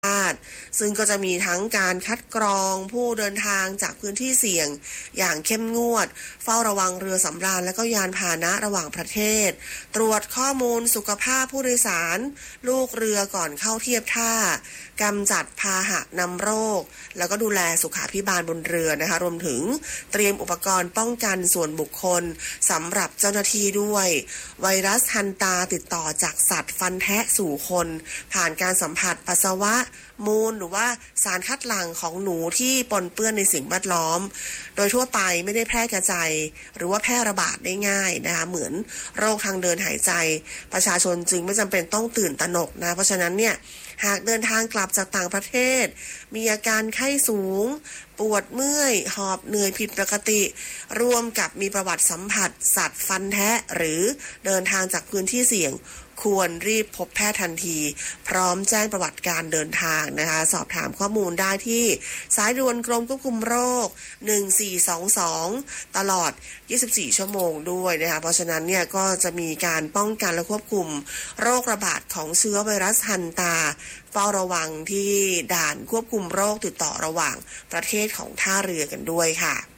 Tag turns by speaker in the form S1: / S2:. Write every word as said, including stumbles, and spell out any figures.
S1: ซึ่งก็จะมีทั้งการคัดกรองผู้เดินทางจากพื้นที่เสี่ยงอย่างเข้มงวดเฝ้าระวังเรือสำราญและก็ยานพาหนะระหว่างประเทศตรวจข้อมูลสุขภาพผู้โดยสารลูกเรือก่อนเข้าเทียบท่ากำจัดพาหะนำโรคแล้วก็ดูแลสุขาภิบาลบนเรือนะคะรวมถึงเตรียมอุปกรณ์ป้องกันส่วนบุคคลสำหรับเจ้าหน้าที่ด้วยไวรัสฮันตาติดต่อจากสัตว์ฟันแทะสู่คนผ่านการสัมผัสปัสสาวะมูลหรือว่าสารคัดหลั่งของหนูที่ปนเปื้อนในสิ่งแวดล้อมโดยทั่วไปไม่ได้แพร่กระจายหรือว่าแพร่ระบาดได้ง่ายนะคะเหมือนโรคทางเดินหายใจประชาชนจึงไม่จำเป็นต้องตื่นตระหนกนะเพราะฉะนั้นเนี่ยหากเดินทางกลับจากต่างประเทศมีอาการไข้สูงปวดเมื่อยหอบเหนื่อยผิดปกติร่วมกับมีประวัติสัมผัสสัตว์ฟันแทะหรือเดินทางจากพื้นที่เสี่ยงควรรีบพบแพทย์ทันทีพร้อมแจ้งประวัติการเดินทางนะคะสอบถามข้อมูลได้ที่สายด่วนกรมควบคุมโรคหนึ่งสี่สองสองตลอดยี่สิบสี่ชั่วโมงด้วยนะคะเพราะฉะนั้นเนี่ยก็จะมีการป้องกันและควบคุมโรคระบาดของเชื้อไวรัสฮันตาเฝ้าระวังที่ด่านควบคุมโรคติดต่อระหว่างประเทศของท่าเรือกันด้วยค่ะ